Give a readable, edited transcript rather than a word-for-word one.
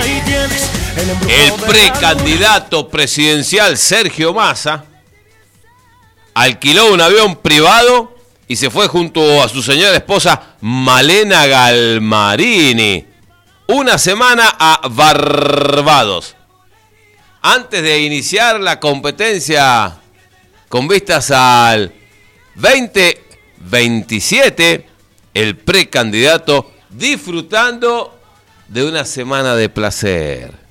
El precandidato presidencial Sergio Massa alquiló un avión privado y se fue junto a su señora esposa Malena Galmarini una semana a Barbados. Antes de iniciar la competencia con vistas al 2027, el precandidato disfrutando de una semana de placer.